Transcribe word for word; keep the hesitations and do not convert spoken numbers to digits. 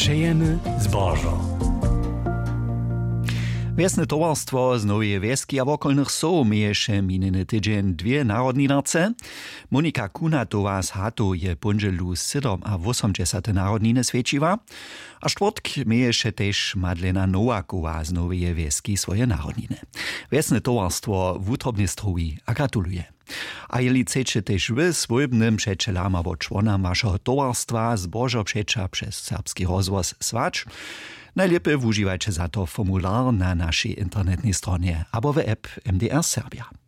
Přejemy zbożo. Wiesne towarstwo z Nowej Wieski a wokolnych soł mieješe mininy tydzień dwie narodninace. Monika Kunatowa z Hatu je punżelu siedem a osiemdziesiąt narodniny świeciła, a czwartk mieješe też Madlena Nowakowa z Nowej Wieski swoje narodniny. Wiesne towarstwo w utrobnej a gratuluje. A jeli chcecie też wy swojbnym przeczelam albo członom waszego towarstwa zbożo przecza przez serbski rozwoz swacz, najlepiej używajcie za to formular na naszej internetnej stronie albo w app M D R Serbia.